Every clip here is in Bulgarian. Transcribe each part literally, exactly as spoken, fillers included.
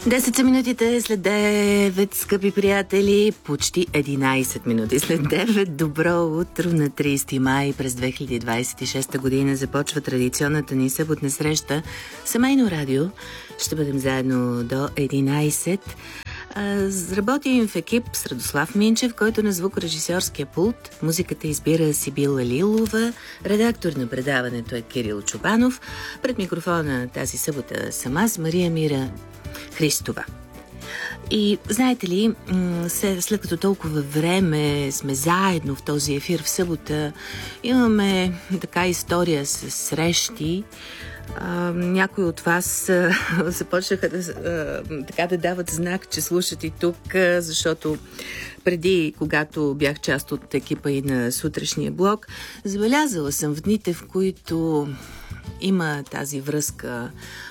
десет са минутите след девет, скъпи приятели, почти единайсет минути след девет. Добро утро на трийсети май през две хиляди двайсет и шеста година. Започва традиционната ни съботна среща. Семейно радио. Ще бъдем заедно до единайсет. Работим в екип с Радослав Минчев, който на звукорежисьорския пулт. Музиката избира Сибила Лилова. Редактор на предаването е Кирил Чубанов. Пред микрофона тази събота съм аз, Мария Мира Христова. И знаете ли, след като толкова време сме заедно в този ефир в събота, имаме така история с срещи. А, някои от вас а, започнаха да, а, така да дават знак, че слушат и тук, а, защото преди, когато бях част от екипа и на сутрешния блок, забелязала съм в дните, в които има тази връзка,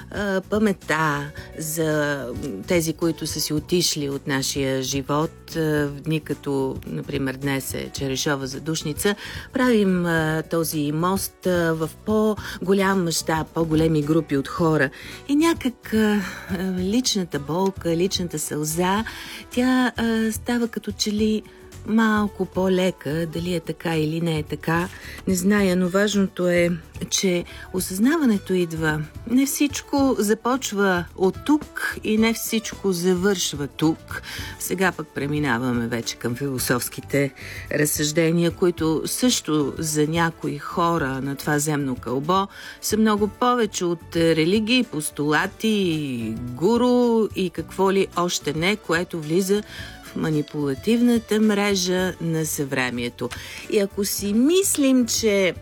паметта за тези, които са си отишли от нашия живот. В дни като, например, днес е Черешова задушница, правим този мост в по-голям мащаб, по-големи групи от хора. И някак личната болка, личната сълза, тя става като че ли малко по-лека, дали е така или не е така, не зная, но важното е, че осъзнаването идва. Не всичко започва от тук и не всичко завършва тук. Сега пък преминаваме вече към философските разсъждения, които също за някои хора на това земно кълбо са много повече от религии, постулати, гуру и какво ли още не, което влиза манипулативната мрежа на съвремието. И ако си мислим, че...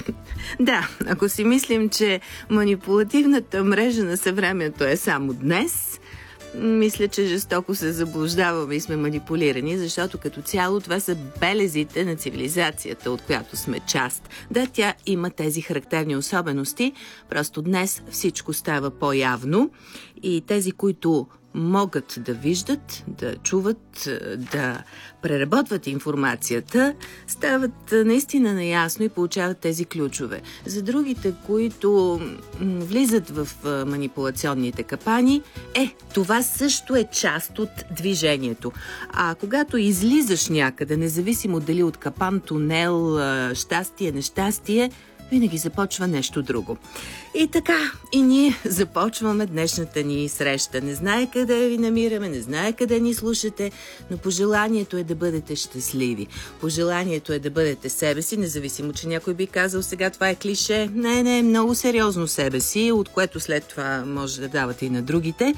да, ако си мислим, че манипулативната мрежа на съвремието е само днес, мисля, че жестоко се заблуждаваме и сме манипулирани, защото като цяло това са белезите на цивилизацията, от която сме част. Да, тя има тези характерни особености, просто днес всичко става по-явно и тези, които могат да виждат, да чуват, да преработват информацията, стават наистина наясно и получават тези ключове. За другите, които влизат в манипулационните капани, е, това също е част от движението. А когато излизаш някъде, независимо дали от капан, тунел, щастие, нещастие, винаги започва нещо друго. И така, и ние започваме днешната ни среща. Не знае къде ви намираме, не знае къде ни слушате, но пожеланието е да бъдете щастливи. Пожеланието е да бъдете себе си, независимо, че някой би казал сега това е клише. Не, не, много сериозно себе си, от което след това може да давате и на другите.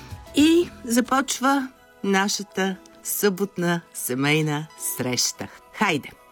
И започва нашата съботна семейна среща. Хайде!